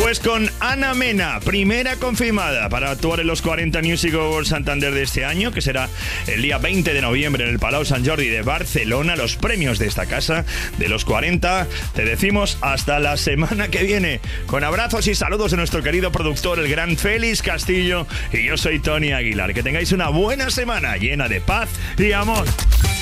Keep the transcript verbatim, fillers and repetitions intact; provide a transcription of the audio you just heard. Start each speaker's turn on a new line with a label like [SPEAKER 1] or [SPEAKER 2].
[SPEAKER 1] Pues con Ana Mena, primera confirmada para actuar en los cuarenta Music Awards Santander de este año, que será el día veinte de noviembre en el Palau Sant Jordi de Barcelona, los premios de esta casa de los cuarenta. Te decimos hasta la semana que viene, con abrazos y saludos de nuestro querido productor, el gran Félix Castillo, y yo soy Tony Aguilar. Que tengáis una buena semana llena de paz y amor.